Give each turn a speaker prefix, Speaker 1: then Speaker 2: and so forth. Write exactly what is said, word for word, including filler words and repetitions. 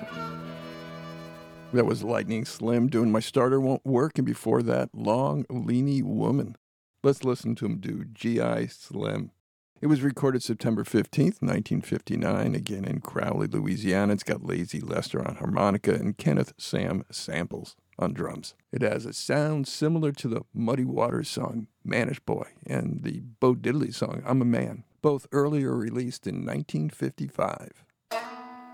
Speaker 1: That was Lightning Slim doing My Starter Won't Work, and before that, Long Leany Woman. Let's listen to him do G I Slim. It was recorded September fifteenth, nineteen fifty-nine, again in Crowley, Louisiana. It's got Lazy Lester on harmonica and Kenneth Sam Samples on drums. It has a sound similar to the Muddy Waters song, Mannish Boy, and the Bo Diddley song, I'm a Man, both earlier released in nineteen fifty-five.